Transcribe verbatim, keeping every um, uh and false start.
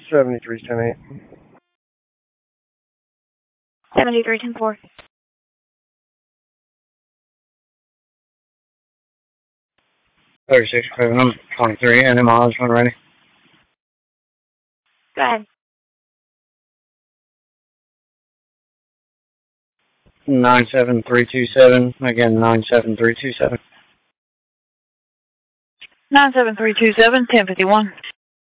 seventy-three ten eight. seventy-three ten four. thirty-six, I'm twenty-three, and then mileage when ready. Go ahead. nine seven three two seven, again, nine seven three two seven. nine seven three two seven, ten fifty-one.